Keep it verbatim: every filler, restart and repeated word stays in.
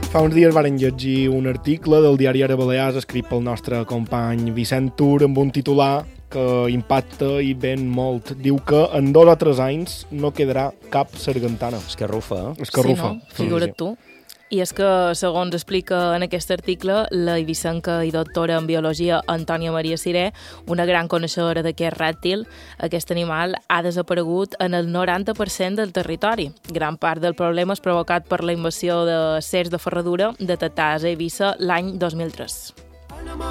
Fa uns dies varen llegir un article del diari Ara Balears escrit pel nostre company Vicent Tur amb un titular que impacta i ven molt. Diu que en dos o tres anys no quedarà cap sargantana. És que rufa, eh? És que rufa. Sí, no? Figura't tu. I és que, segons explica en aquest article, la eivissenca i doctora en biologia Antònia Maria Ciré, una gran coneixedora d'aquest rèptil, aquest animal ha desaparegut en el noranta per cent del territori. Gran part del problema és provocat per la invasió de cercs de ferradura detectats a Eivissa l'any dos mil tres.